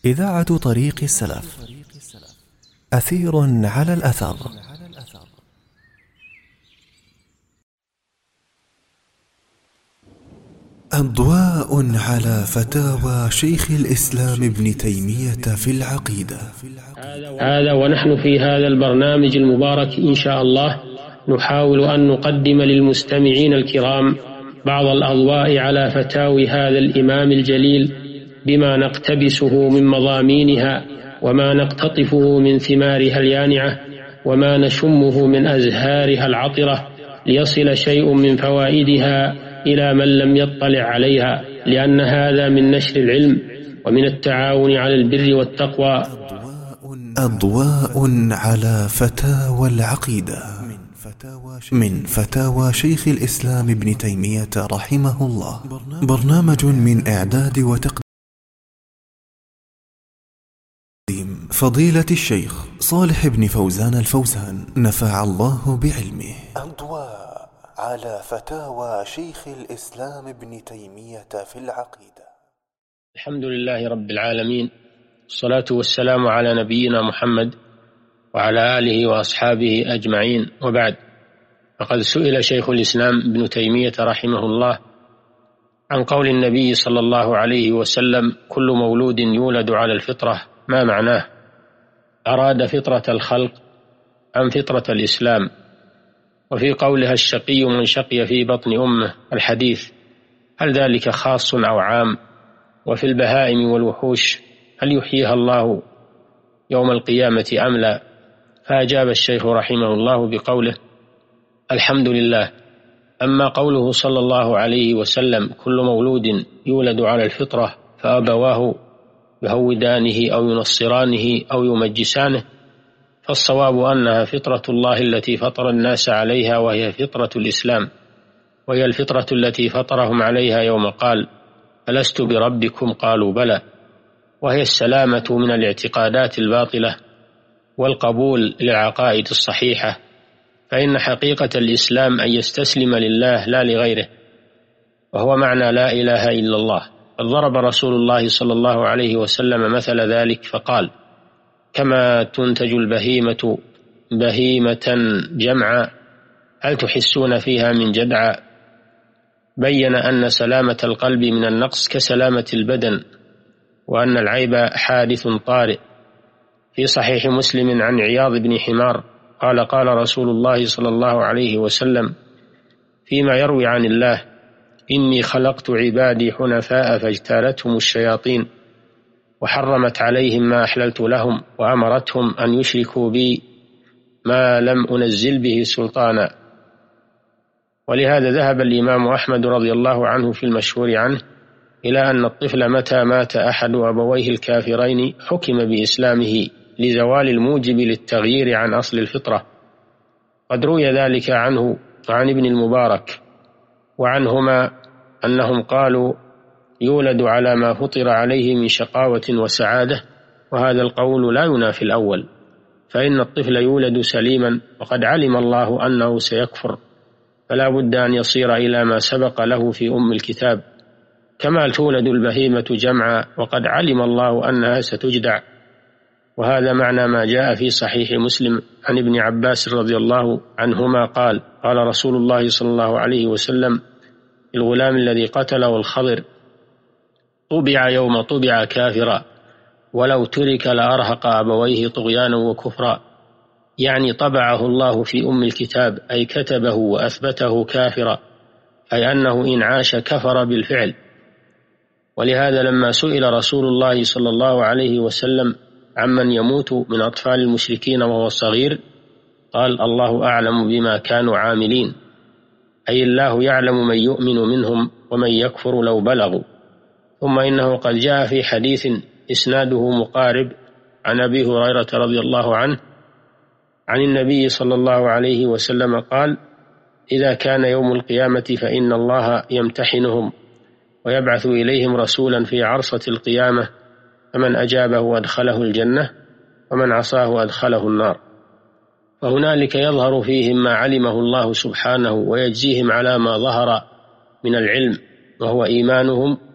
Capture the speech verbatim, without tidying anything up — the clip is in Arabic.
إذاعة طريق السلف، أثير على الأثر. أضواء على فتاوى شيخ الإسلام ابن تيمية في العقيدة. هذا ونحن في هذا البرنامج المبارك إن شاء الله نحاول أن نقدم للمستمعين الكرام بعض الأضواء على فتاوي هذا الإمام الجليل بما نقتبسه من مضامينها وما نقتطفه من ثمارها اليانعة وما نشمه من أزهارها العطرة، ليصل شيء من فوائدها إلى من لم يطلع عليها، لأن هذا من نشر العلم ومن التعاون على البر والتقوى. أضواء على فتاوى العقيدة من فتاوى شيخ الإسلام ابن تيمية رحمه الله، برنامج من إعداد وتقديم فضيلة الشيخ صالح بن فوزان الفوزان، نفع الله بعلمه. أضواء على فتاوى شيخ الإسلام ابن تيمية في العقيدة. الحمد لله رب العالمين، الصلاة والسلام على نبينا محمد وعلى آله وأصحابه أجمعين، وبعد. فقد سئل شيخ الإسلام ابن تيمية رحمه الله عن قول النبي صلى الله عليه وسلم: كل مولود يولد على الفطرة، ما معناه؟ أراد فطرة الخلق أم فطرة الإسلام؟ وفي قولها الشقي من شقي في بطن أمه الحديث، هل ذلك خاص أو عام؟ وفي البهائم والوحوش هل يحييها الله يوم القيامة أم لا؟ فأجاب الشيخ رحمه الله بقوله: الحمد لله. أما قوله صلى الله عليه وسلم: كل مولود يولد على الفطرة فأبواه يهودانه أو ينصرانه أو يمجسانه، فالصواب أنها فطرة الله التي فطر الناس عليها، وهي فطرة الإسلام، وهي الفطرة التي فطرهم عليها يوم قال: ألست بربكم؟ قالوا بلى، وهي السلامة من الاعتقادات الباطلة والقبول للعقائد الصحيحة، فإن حقيقة الإسلام أن يستسلم لله لا لغيره، وهو معنى لا إله إلا الله. قد ضرب رسول الله صلى الله عليه وسلم مثل ذلك فقال: كما تنتج البهيمة بهيمة جمعا هل تحسون فيها من جدعا. بين أن سلامة القلب من النقص كسلامة البدن، وأن العيب حادث طارئ. في صحيح مسلم عن عياض بن حمار قال: قال رسول الله صلى الله عليه وسلم فيما يروي عن الله: إني خلقت عبادي حنفاء فاجتالتهم الشياطين وحرمت عليهم ما أحللت لهم وأمرتهم أن يشركوا بي ما لم أنزل به سلطانا. ولهذا ذهب الإمام أحمد رضي الله عنه في المشهور عنه إلى أن الطفل متى مات أحد أبويه الكافرين حكم بإسلامه لزوال الموجب للتغيير عن أصل الفطرة. قد روي ذلك عنه عن ابن المبارك وعنهما أنهم قالوا: يولد على ما فطر عليه من شقاوة وسعادة، وهذا القول لا ينافي الأول، فإن الطفل يولد سليما وقد علم الله أنه سيكفر، فلا بد أن يصير إلى ما سبق له في أم الكتاب، كما تولد البهيمة جمعا وقد علم الله أنها ستجدع. وهذا معنى ما جاء في صحيح مسلم عن ابن عباس رضي الله عنهما قال: قال رسول الله صلى الله عليه وسلم: الغلام الذي قتله الخضر طبع يوم طبع كافرا، ولو ترك لأرهق أبويه طغيانا وكفرا. يعني طبعه الله في أم الكتاب، أي كتبه وأثبته كافرا، أي أنه إن عاش كفر بالفعل. ولهذا لما سئل رسول الله صلى الله عليه وسلم عمن يموت من أطفال المشركين وهو صغير قال: الله أعلم بما كانوا عاملين، أي الله يعلم من يؤمن منهم ومن يكفر لو بلغوا. ثم إنه قد جاء في حديث إسناده مقارب عن أبي هريرة رضي الله عنه عن النبي صلى الله عليه وسلم قال: إذا كان يوم القيامة فإن الله يمتحنهم ويبعث إليهم رسولا في عرصة القيامة، فمن أجابه أدخله الجنة ومن عصاه أدخله النار. فهنالك يظهر فيهم ما علمه الله سبحانه ويجزيهم على ما ظهر من العلم، وهو إيمانهم